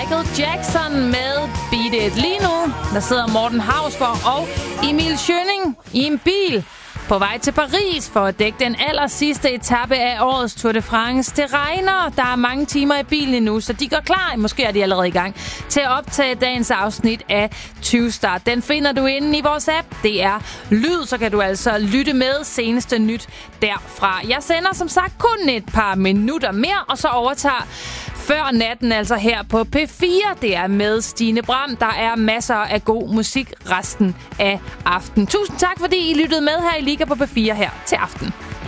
Michael Jackson med Beat It. Lige nu, der sidder Morten Hausborg og Emil Schønning i en bil på vej til Paris for at dække den aller sidste etape af årets Tour de France. Det regner, der er mange timer i bilen endnu, så de går klar, måske er de allerede i gang, til at optage dagens afsnit af 20 Start. Den finder du inde i vores app. Det er lyd, så kan du altså lytte med seneste nyt derfra. Jeg sender som sagt kun et par minutter mere, og så overtager Før Natten, altså her på P4. Det er med Stine Bram. Der er masser af god musik resten af aftenen. Tusind tak, fordi I lyttede med her i Liga på P4 her til aften.